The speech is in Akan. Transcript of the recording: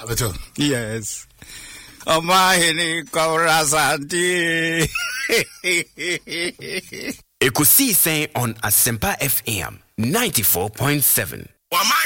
Abeto. Yes. Omahini Korasanti. Ekusi saying on Asempa FM 94.7.